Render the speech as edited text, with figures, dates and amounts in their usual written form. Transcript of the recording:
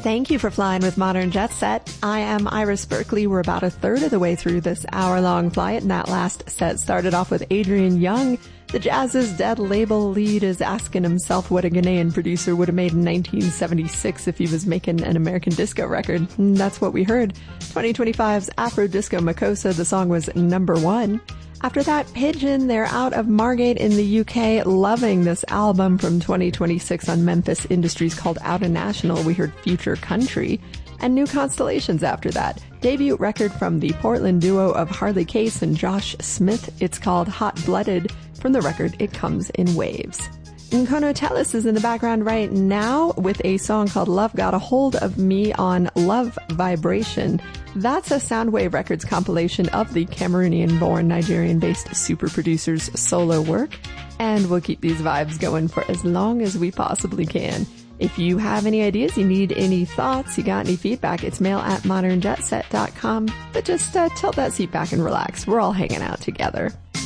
Thank you for flying with Modern Jet Set. I am Iris Berkeley. We're about a third of the way through this hour-long flight, and that last set started off with Adrian Young. The Jazz's Dead label lead is asking himself what a Ghanaian producer would have made in 1976 if he was making an American disco record. And that's what we heard. 2025's Afro Disco Makossa, the song was number 1. After that, Pigeon, they're out of Margate in the UK, loving this album from 2026 on Memphis Industries called Outta National. We heard Future Country. And New Constellations after that. Debut record from the Portland duo of Harley Case and Josh Smith. It's called Hot Blooded. From the record, It Comes in Waves. Nkono Tellis is in the background right now with a song called Love Got a Hold of Me on Love Vibration. That's a Soundwave Records compilation of the Cameroonian-born, Nigerian-based super producer's solo work. And we'll keep these vibes going for as long as we possibly can. If you have any ideas, you need any thoughts, you got any feedback, it's mail@modernjetset.com. But just tilt that seat back and relax. We're all hanging out together.